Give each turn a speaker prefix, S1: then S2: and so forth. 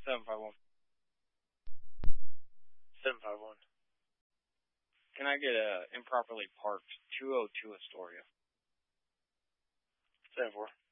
S1: 751.
S2: 751.
S1: Can I get a improperly parked 202 Astoria?
S2: 74.